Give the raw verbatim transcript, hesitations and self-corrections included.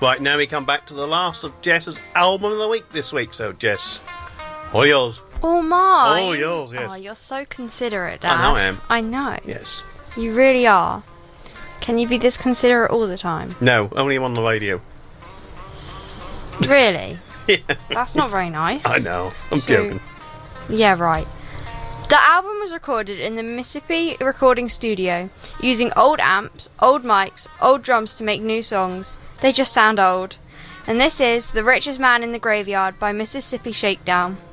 Right, now we come back to the last of Jess's album of the week this week. So, Jess, all yours. All mine? All yours, yes. Oh, you're so considerate, Dad. I know I am. I know. Yes. You really are. Can you be this considerate all the time? No, only on the radio. Really? Yeah. That's not very nice. I know. I'm So- joking. Yeah, right. The album was recorded in the Mississippi Recording Studio using old amps, old mics, old drums to make new songs. They just sound old. And this is The Richest Man in the Graveyard by Mississippi Shakedown.